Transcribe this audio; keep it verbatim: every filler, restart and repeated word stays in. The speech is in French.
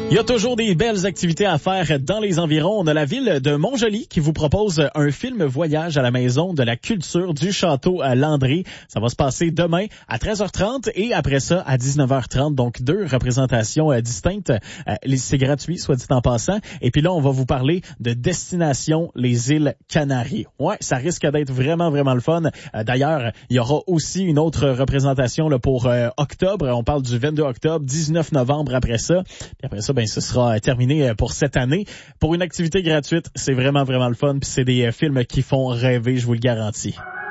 Il y a toujours des belles activités à faire dans les environs. On a la ville de Montjoly qui vous propose un film voyage à la maison de la culture du château à Landry. Ça va se passer demain à treize heures trente et après ça à dix-neuf heures trente. Donc deux représentations euh, distinctes. Euh, c'est gratuit, soit dit en passant. Et puis là, on va vous parler de Destination les îles Canaries. Ouais, ça risque d'être vraiment, vraiment le fun. Euh, d'ailleurs, il y aura aussi une autre représentation là, pour euh, octobre. On parle du vingt-deux octobre, dix-neuf novembre après ça. Puis après ça, ben ce sera terminé pour cette année. Pour une activité gratuite, c'est vraiment, vraiment le fun. Puis c'est des films qui font rêver, je vous le garantis.